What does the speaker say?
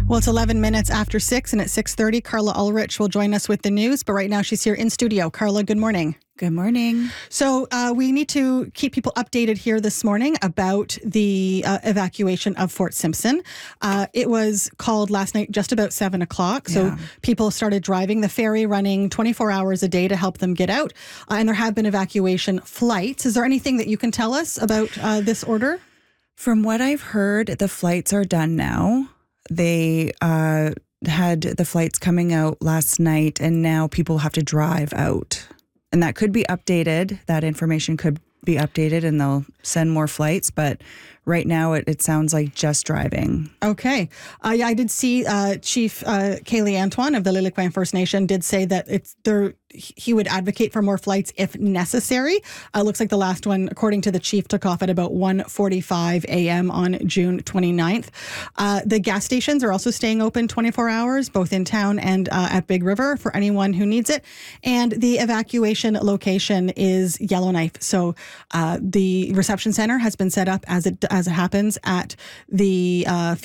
Well, it's 11 minutes after 6, and at 6:30, Carla Ulrich will join us with the news. But right now, she's here in studio. Carla, good morning. Good morning. So we need to keep people updated here this morning about the evacuation of Fort Simpson. It was called last night just about 7 o'clock. So people started driving the ferry, running 24 hours a day to help them get out. And there have been evacuation flights. Is there anything that you can tell us about this order? From what I've heard, the flights are done now. They had the flights coming out last night, and now people have to drive out. And that could be updated. That information could be updated, and they'll send more flights. But right now, it sounds like just driving. Okay. Yeah, I did see Chief Kaylee Antoine of the Lilliquin First Nation did say that he would advocate for more flights if necessary. Looks like the last one, according to the chief, took off at about 1:45 a.m. on June 29th. The gas stations are also staying open 24 hours, both in town and at Big River for anyone who needs it. And the evacuation location is Yellowknife. So the reception center has been set up as it happens at the